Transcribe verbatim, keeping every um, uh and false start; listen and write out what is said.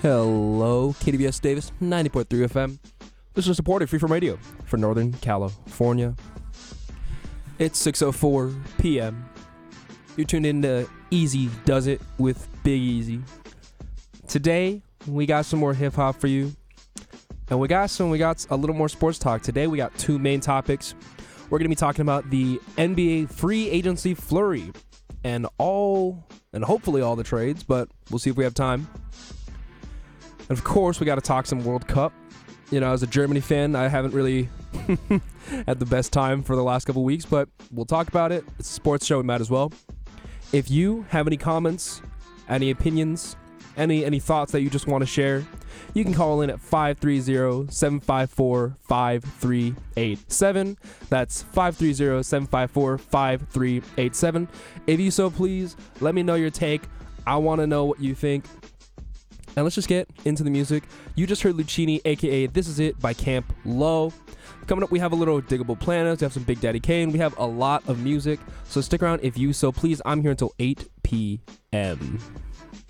Hello, K D B S Davis, ninety point three F M. This is supported Freeform Radio for Northern California. It's six oh four p.m. You're tuned into Easy Does It with Big Easy. Today, we got some more hip-hop for you. And we got some, we got a little more sports talk. Today, we got two main topics. We're going to be talking about the N B A free agency flurry and all, and hopefully all the trades, but we'll see if we have time. And of course, we got to talk some World Cup. You know, as a Germany fan, I haven't really had the best time for the last couple weeks, but we'll talk about it. It's a sports show, we might as well. If you have any comments, any opinions, any any thoughts that you just want to share, you can call in at five three zero, seven five four, five three eight seven. That's five three zero, seven five four, five three eight seven. If you so please, let me know your take. I want to know what you think. And let's just get into the music. You just heard Lucchini, a k a. This Is It by Camp Lo. Coming up, we have a little Diggable Planets. We have some Big Daddy Kane. We have a lot of music. So stick around if you so please. I'm here until eight p.m.